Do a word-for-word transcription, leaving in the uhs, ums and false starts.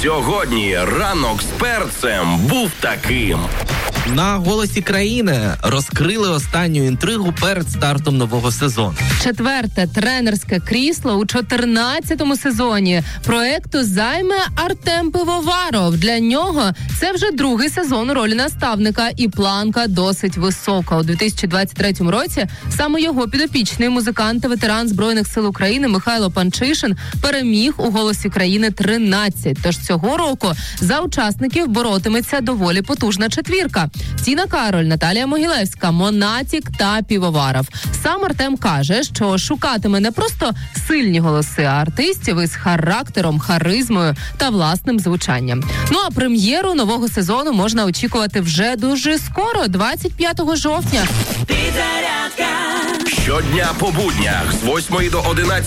Сьогодні ранок з перцем був таким. На «Голосі країни» розкрили останню інтригу перед стартом нового сезону. Четверте тренерське крісло у чотирнадцятому сезоні проекту займе Артем Пивоваров. Для нього це вже другий сезон у ролі наставника, і планка досить висока. У дві тисячі двадцять третьому році саме його підопічний музикант та ветеран Збройних сил України Михайло Панчишин переміг у «Голосі країни» тринадцять. Тож цього року за учасників боротиметься доволі потужна четвірка. Тіна Кароль, Наталія Могилевська, Монатік та Півоваров. Сам Артем каже, що шукатиме не просто сильні голоси, а артистів із характером, харизмою та власним звучанням. Ну а прем'єру нового сезону можна очікувати вже дуже скоро, двадцять п'ятого жовтня. Щодня по буднях з восьмої до одинадцятої